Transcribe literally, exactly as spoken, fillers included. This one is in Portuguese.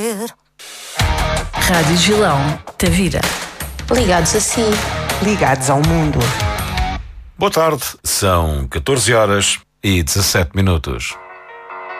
Rádio Gilão, Tavira. Ligados a si. Ligados ao mundo. Boa tarde, são catorze horas e dezassete minutos.